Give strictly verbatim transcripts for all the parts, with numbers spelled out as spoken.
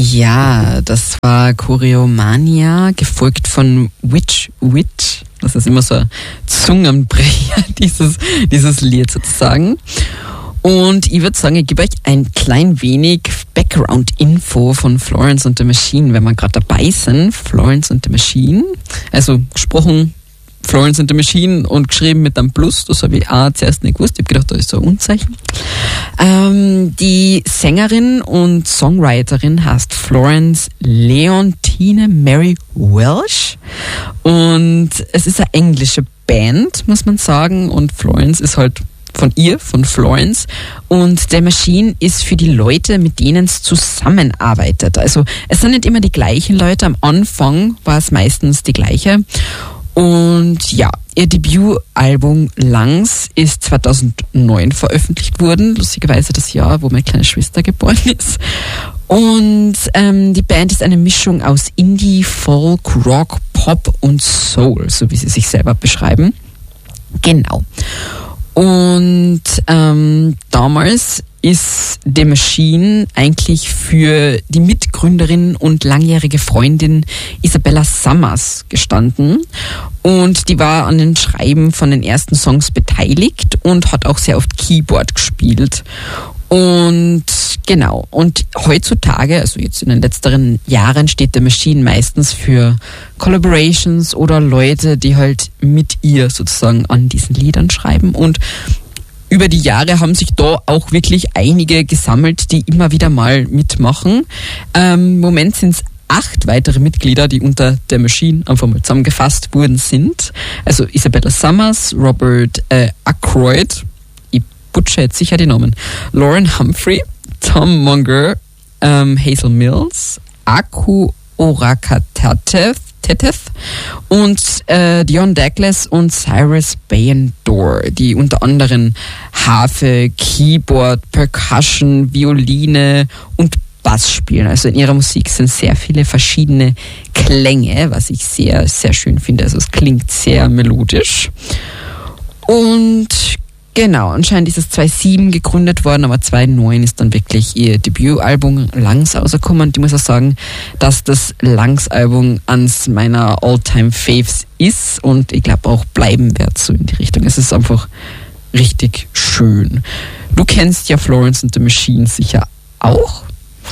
Ja, das war Choreomania, gefolgt von Witch Witch. Das ist immer so ein Zungenbrecher, dieses, dieses Lied sozusagen. Und ich würde sagen, ich gebe euch ein klein wenig Background-Info von Florence and the Machine, wenn wir gerade dabei sind. Florence and the Machine, also gesprochen Florence and the Machine und geschrieben mit einem Plus, das habe ich auch zuerst nicht gewusst. Ich habe gedacht, da ist so ein Unzeichen. Ähm, die Sängerin und Songwriterin heißt Florence Leontine Mary Welsh und es ist eine englische Band, muss man sagen, und Florence ist halt von ihr, von Florence, und The Machine ist für die Leute, mit denen es zusammenarbeitet. Also es sind nicht immer die gleichen Leute, am Anfang war es meistens die gleiche. Und ja, ihr Debütalbum Lungs ist zweitausendneun veröffentlicht worden, lustigerweise das Jahr, wo meine kleine Schwester geboren ist. Und ähm, die Band ist eine Mischung aus Indie, Folk, Rock, Pop und Soul, so wie sie sich selber beschreiben. Genau. Und ähm, damals ist The Machine eigentlich für die Mitgründerin und langjährige Freundin Isabella Summers gestanden. Und die war an den Schreiben von den ersten Songs beteiligt und hat auch sehr oft Keyboard gespielt. Und genau, und heutzutage, also jetzt in den letzteren Jahren, steht The Machine meistens für Collaborations oder Leute, die halt mit ihr sozusagen an diesen Liedern schreiben. Und über die Jahre haben sich da auch wirklich einige gesammelt, die immer wieder mal mitmachen. Ähm, Im Moment sind es acht weitere Mitglieder, die unter The Machine einfach mal zusammengefasst worden sind. Also Isabella Summers, Robert äh, Aykroyd, ich butcher jetzt sicher die Namen, Lauren Humphrey, Tom Munger, ähm, Hazel Mills, Aku Orakatete, und äh, Dion Douglas und Cyrus Bayendor, die unter anderem Harfe, Keyboard, Percussion, Violine und Bass spielen. Also in ihrer Musik sind sehr viele verschiedene Klänge, was ich sehr, sehr schön finde. Also es klingt sehr melodisch. Und genau, anscheinend ist es zweitausendsieben gegründet worden, aber zweitausendneun ist dann wirklich ihr Debütalbum Lungs rausgekommen. Und ich muss auch sagen, dass das Lungs-Album eines meiner All-Time-Faves ist und ich glaube auch bleiben wird so in die Richtung. Es ist einfach richtig schön. Du kennst ja Florence and the Machine sicher auch?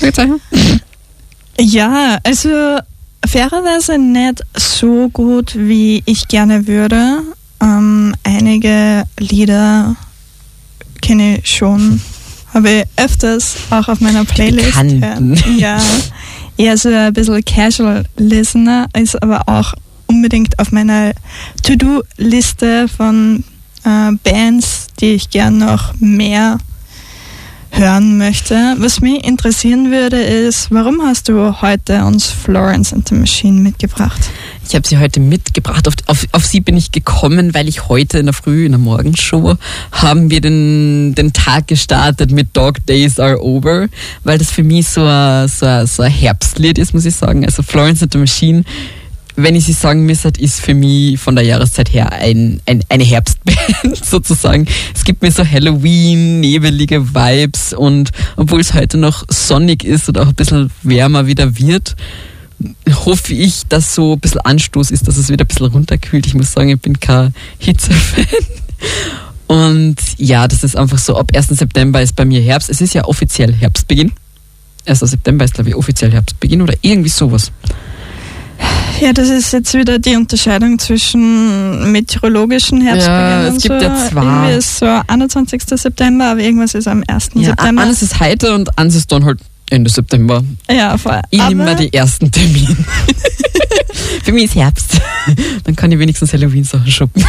Ja, also fairerweise nicht so gut, wie ich gerne würde. Ähm, einige Lieder kenne ich schon, habe ich öfters auch auf meiner Playlist. Ja, eher so ein bisschen Casual Listener, ist aber auch unbedingt auf meiner To-Do-Liste von äh, Bands, die ich gern noch mehr hören möchte. Was mich interessieren würde, ist, warum hast du heute uns Florence and the Machine mitgebracht? Ich habe sie heute mitgebracht. Auf, auf, auf sie bin ich gekommen, weil ich heute in der Früh, in der Morgenshow, haben wir den, den Tag gestartet mit Dog Days Are Over, weil das für mich so ein, so ein, so ein Herbstlied ist, muss ich sagen. Also Florence and the Machine, wenn ich sie sagen müsste, ist für mich von der Jahreszeit her ein, ein, eine Herbstband sozusagen. Es gibt mir so Halloween, nebelige Vibes und obwohl es heute noch sonnig ist und auch ein bisschen wärmer wieder wird, hoffe ich, dass so ein bisschen Anstoß ist, dass es wieder ein bisschen runterkühlt. Ich muss sagen, ich bin kein Hitze-Fan. Und ja, das ist einfach so, ab ersten September ist bei mir Herbst. Es ist ja offiziell Herbstbeginn. erster September ist, glaube ich, offiziell Herbstbeginn oder irgendwie sowas. Ja, das ist jetzt wieder die Unterscheidung zwischen meteorologischen Herbstbeginn ja, es und gibt so. ja zwei. Irgendwie ist so einundzwanzigsten September, aber irgendwas ist am ersten Ja, September. eines ist heute und eines ist dann halt Ende September. Ja, voll. Ich nehme mal die ersten Termine. Für mich ist Herbst. Dann kann ich wenigstens Halloween-Sachen shoppen.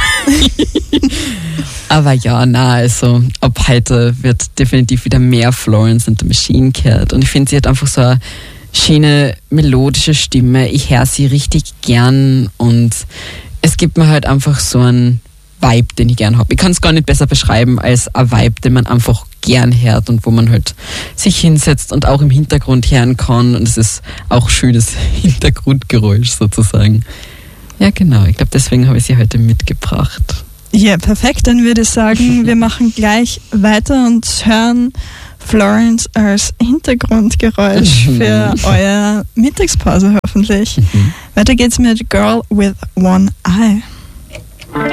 Aber ja, na, also ab heute wird definitiv wieder mehr Florence and the Machine gehört. Und ich finde, sie hat einfach so eine schöne, melodische Stimme. Ich höre sie richtig gern und es gibt mir halt einfach so einen Vibe, den ich gern habe. Ich kann es gar nicht besser beschreiben als ein Vibe, den man einfach gern hört und wo man halt sich hinsetzt und auch im Hintergrund hören kann und es ist auch schönes Hintergrundgeräusch sozusagen. Ja, genau. Ich glaube, deswegen habe ich sie heute mitgebracht. Ja, perfekt. Dann würde ich sagen, wir machen gleich weiter und hören Florence als Hintergrundgeräusch Mhm. für eure Mittagspause hoffentlich. Mhm. Weiter geht's mit Girl with One Eye.